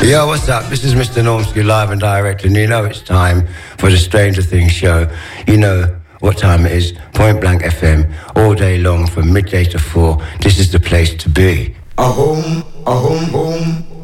Yo, what's up? This is Mr. Normski, live and direct, and you know it's time for the Stranger Things show. You know what time it is. Point Blank FM, all day long from midday to 4. This is the place to be. A home, boom.